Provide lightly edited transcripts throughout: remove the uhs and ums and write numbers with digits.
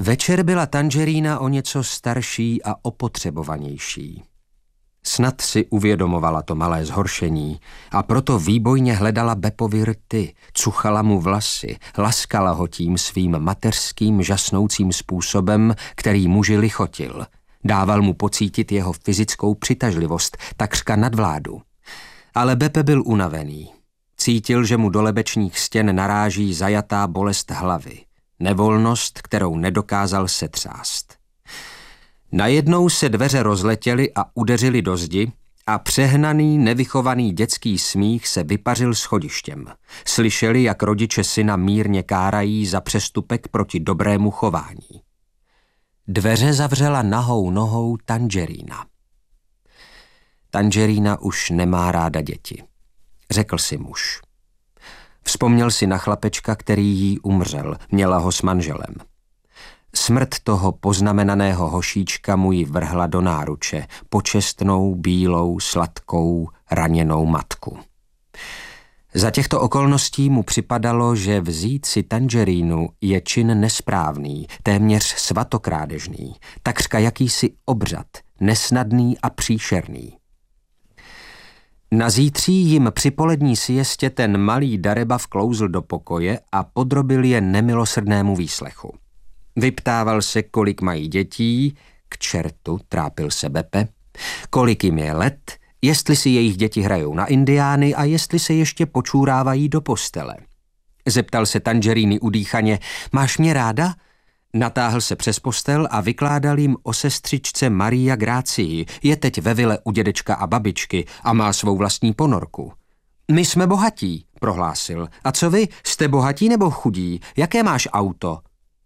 Večer byla Tangerina o něco starší a opotřebovanější. Snad si uvědomovala to malé zhoršení a proto výbojně hledala Beppovi rty, cuchala mu vlasy, laskala ho tím svým mateřským žasnoucím způsobem, který muži lichotil. Dával mu pocítit jeho fyzickou přitažlivost, takřka nadvládu. Ale Beppe byl unavený. Cítil, že mu do lebečních stěn naráží zajatá bolest hlavy. Nevolnost, kterou nedokázal setřást. Najednou se dveře rozletěly a udeřily do zdi a přehnaný, nevychovaný dětský smích se vypařil schodištěm. Slyšeli, jak rodiče syna mírně kárají za přestupek proti dobrému chování. Dveře zavřela nahou nohou Tangerina. Tangerina už nemá ráda děti, řekl si muž. Vzpomněl si na chlapečka, který jí umřel, měla ho s manželem. Smrt toho poznamenaného hošíčka mu ji vrhla do náruče, počestnou, bílou, sladkou, raněnou matku. Za těchto okolností mu připadalo, že vzít si Tangerinu je čin nesprávný, téměř svatokrádežný, takřka jakýsi obřad, nesnadný a příšerný. Na zítří jim při polední siestě ten malý dareba vklouzl do pokoje a podrobil je nemilosrdnému výslechu. Vyptával se, kolik mají dětí, k čertu, trápil se Beppe, kolik jim je let, jestli si jejich děti hrajou na indiány a jestli se ještě počůrávají do postele. Zeptal se Tangeriny udýchaně, máš mě ráda? Natáhl se přes postel a vykládal jim o sestřičce Maria Grácii, je teď ve vile u dědečka a babičky a má svou vlastní ponorku. My jsme bohatí, prohlásil. A co vy, jste bohatí nebo chudí? Jaké máš auto?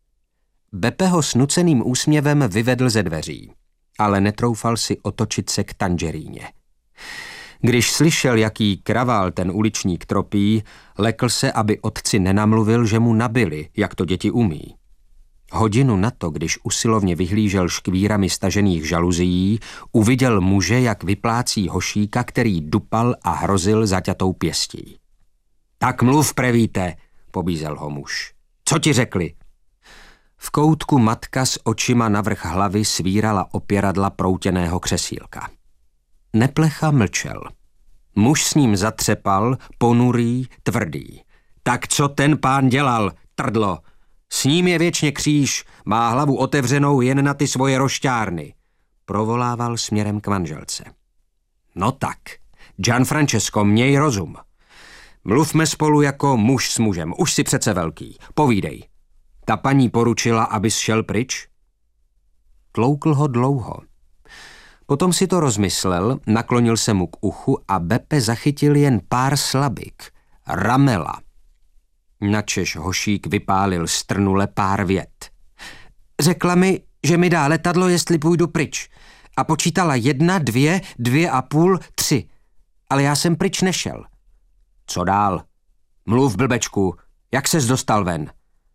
Beppe ho s nuceným úsměvem vyvedl ze dveří, ale netroufal si otočit se k Tangerině. Když slyšel, jaký kravál ten uličník tropí, lekl se, aby otci nenamluvil, že mu nabili, jak to děti umí. Hodinu na to, když usilovně vyhlížel škvírami stažených žaluzií, uviděl muže, jak vyplácí hošíka, který dupal a hrozil zaťatou pěstí. Tak mluv, prevíte, pobízel ho muž. Co ti řekli? V koutku matka s očima navrch hlavy svírala opěradla proutěného křesílka. Neplecha mlčel. Muž s ním zatřepal, ponurý, tvrdý. Tak co ten pán dělal, trdlo? S ním je věčně kříž, má hlavu otevřenou jen na ty svoje rošťárny. Provolával směrem k manželce. No tak, Gianfrancesco, měj rozum. Mluvme spolu jako muž s mužem, už si přece velký, povídej. Ta paní poručila, abys šel pryč? Tloukl ho dlouho. Potom si to rozmyslel, naklonil se mu k uchu a Beppe zachytil jen pár slabik. Ramela. Načež hošík vypálil strnule pár vět. Řekla mi, že mi dá letadlo, jestli půjdu pryč. A počítala 1, 2, 2,5, 3. Ale já jsem pryč nešel. Co dál? Mluv, blbečku, jak ses dostal ven?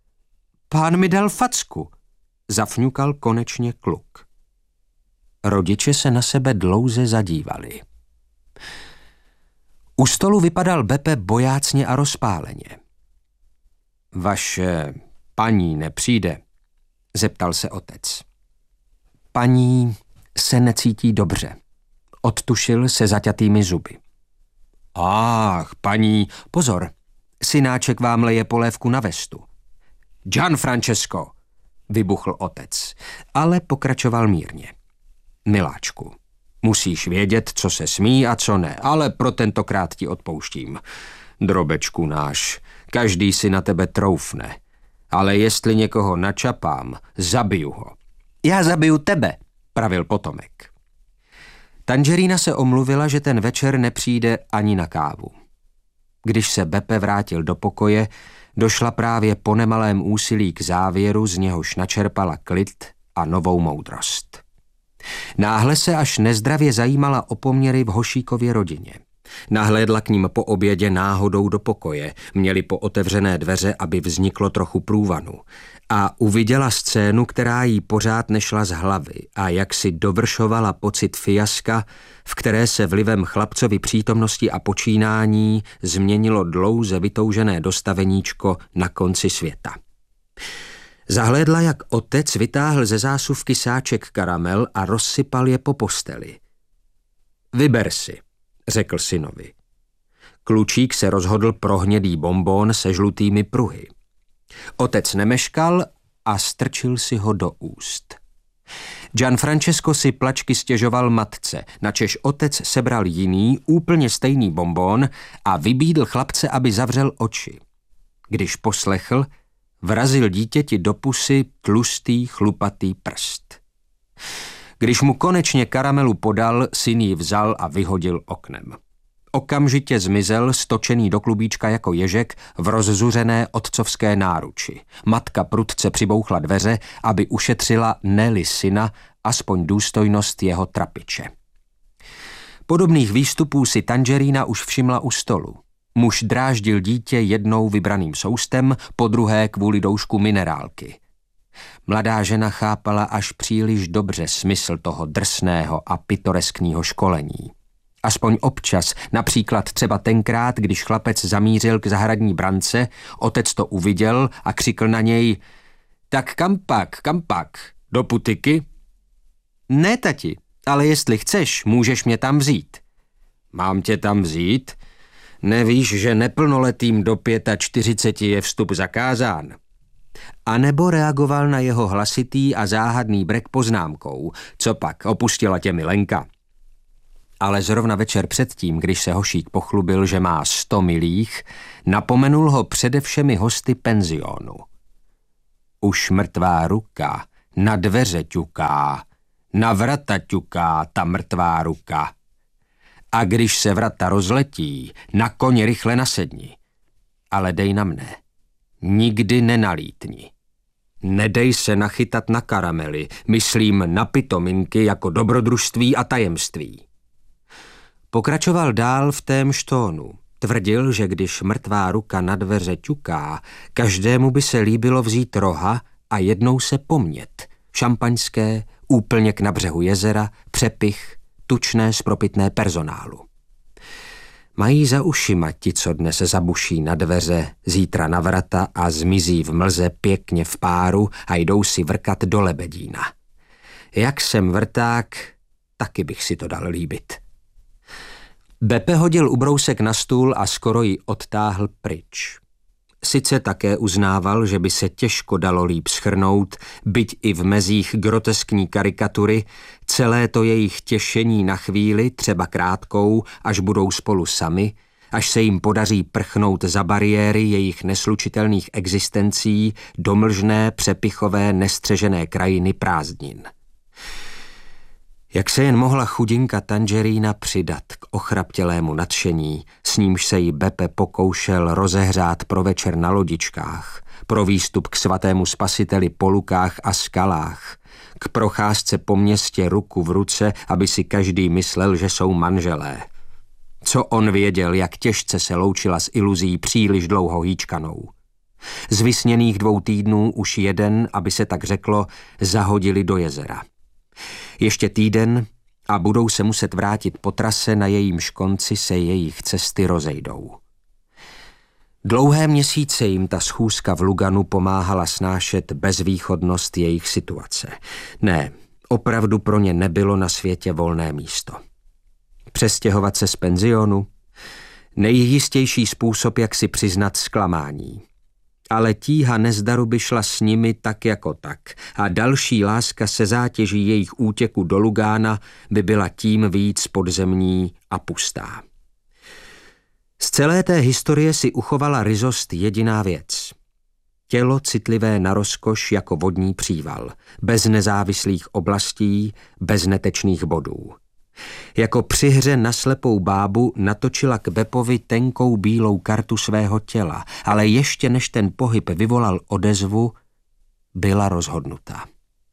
Pán mi dal facku, zafňukal konečně kluk. Rodiče se na sebe dlouze zadívali. U stolu vypadal Beppe bojácně a rozpáleně. Vaše paní nepřijde, zeptal se otec. Paní se necítí dobře, odtušil se zaťatými zuby. Ach, paní, pozor, synáček vám leje polévku na vestu. Gianfrancesco, vybuchl otec, ale pokračoval mírně. Miláčku, musíš vědět, co se smí a co ne, ale pro tentokrát ti odpouštím. Drobečku náš, každý si na tebe troufne, ale jestli někoho načapám, zabiju ho. Já zabiju tebe, pravil potomek. Tangerina se omluvila, že ten večer nepřijde ani na kávu. Když se Beppe vrátil do pokoje, došla právě po nemalém úsilí k závěru, z něhož načerpala klid a novou moudrost. Náhle se až nezdravě zajímala o poměry v Hošíkově rodině. Nahlédla k ním po obědě náhodou do pokoje, měli po otevřené dveře, aby vzniklo trochu průvanu. A uviděla scénu, která jí pořád nešla z hlavy a jak si dovršovala pocit fiaska, v které se vlivem chlapcovy přítomnosti a počínání změnilo dlouze vytoužené dostaveníčko na konci světa. Zahlédla, jak otec vytáhl ze zásuvky sáček karamel a rozsypal je po posteli. Vyber si, řekl synovi. Klučík se rozhodl pro hnědý bonbon se žlutými pruhy. Otec nemeškal a strčil si ho do úst. Gianfrancesco si plačky stěžoval matce, načež otec sebral jiný, úplně stejný bonbon a vybídl chlapce, aby zavřel oči. Když poslechl, vrazil dítěti do pusy tlustý, chlupatý prst. Když mu konečně karamelu podal, syn ji vzal a vyhodil oknem. Okamžitě zmizel, stočený do klubíčka jako ježek, v rozzuřené otcovské náruči. Matka prudce přibouchla dveře, aby ušetřila ne-li syna, aspoň důstojnost jeho trapiče. Podobných výstupů si Tangerina už všimla u stolu. Muž dráždil dítě jednou vybraným soustem, podruhé kvůli doušku minerálky. Mladá žena chápala až příliš dobře smysl toho drsného a pitoreskního školení. Aspoň občas, například třeba tenkrát, když chlapec zamířil k zahradní brance, otec to uviděl a křikl na něj: Tak kam pak, do putiky? Ne, tati, ale jestli chceš, můžeš mě tam vzít. Mám tě tam vzít? Nevíš, že neplnoletým do 45 je vstup zakázán? A nebo reagoval na jeho hlasitý a záhadný brek poznámkou: Co pak, opustila tě milenka? Ale zrovna večer předtím, když se hošík pochlubil, že má 100 milých, napomenul ho přede všemi hosty penzionu. Už mrtvá ruka na dveře ťuká, na vrata ťuká ta mrtvá ruka. A když se vrata rozletí, na koni rychle nasedni. Ale dej na mne, nikdy nenalítni. Nedej se nachytat na karamely, myslím na pitominky jako dobrodružství a tajemství. Pokračoval dál v témž tónu. Tvrdil, že když mrtvá ruka na dveře ťuká, každému by se líbilo vzít roha a jednou se pomět. Šampaňské, úplněk na břehu jezera, přepich, tučné spropitné personálu. Mají za ušima ti, co dnes zabuší na dveře, zítra na vrata a zmizí v mlze pěkně v páru a jdou si vrkat do Lebedína. Jak jsem vrták, taky bych si to dal líbit. Beppe hodil ubrousek na stůl a skoro ji odtáhl pryč. Sice také uznával, že by se těžko dalo líp shrnout, byť i v mezích groteskní karikatury, celé to jejich těšení na chvíli, třeba krátkou, až budou spolu sami, až se jim podaří prchnout za bariéry jejich neslučitelných existencí do mlžné, přepichové, nestřežené krajiny prázdnin. Jak se jen mohla chudinka Tangerina přidat k ochraptělému nadšení, s nímž se jí Beppe pokoušel rozehřát pro večer na lodičkách, pro výstup k svatému spasiteli po lukách a skalách, k procházce po městě ruku v ruce, aby si každý myslel, že jsou manželé. Co on věděl, jak těžce se loučila s iluzí příliš dlouho hýčkanou. Z vysněných 2 týdnů už jeden, aby se tak řeklo, zahodili do jezera. Ještě týden a budou se muset vrátit po trase, na jejímž konci se jejich cesty rozejdou. Dlouhé měsíce jim ta schůzka v Luganu pomáhala snášet bezvýchodnost jejich situace. Ne, opravdu pro ně nebylo na světě volné místo. Přestěhovat se z penzionu? Nejjistější způsob, jak si přiznat zklamání. Ale tíha nezdaru by šla s nimi tak jako tak a další láska se zátěží jejich útěku do Lugána by byla tím víc podzemní a pustá. Z celé té historie si uchovala ryzost jediná věc. Tělo citlivé na rozkoš jako vodní příval, bez nezávislých oblastí, bez netečných bodů. Jako při hře na slepou bábu natočila k Beppovi tenkou bílou kartu svého těla, ale ještě než ten pohyb vyvolal odezvu, byla rozhodnutá.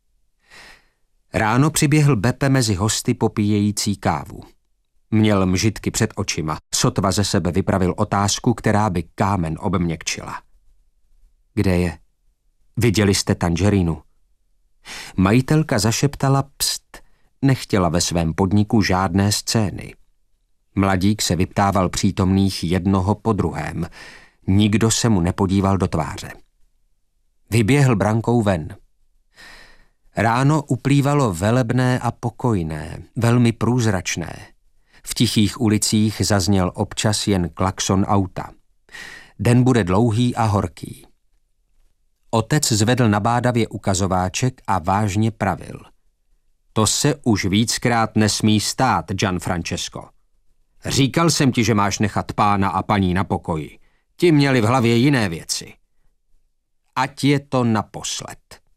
Ráno přiběhl Beppe mezi hosty popíjející kávu. Měl mžitky před očima, sotva ze sebe vypravil otázku, která by kámen obměkčila. Kde je? Viděli jste Tangerinu? Majitelka zašeptala pst. Nechtěla ve svém podniku žádné scény. Mladík se vyptával přítomných jednoho po druhém. Nikdo se mu nepodíval do tváře. Vyběhl brankou ven. Ráno uplývalo velebné a pokojné, velmi průzračné. V tichých ulicích zazněl občas jen klakson auta. Den bude dlouhý a horký. Otec zvedl nabádavě ukazováček a vážně pravil. To se už víckrát nesmí stát, Gianfrancesco. Říkal jsem ti, že máš nechat pána a paní na pokoji. Ti měli v hlavě jiné věci. Ať je to naposled.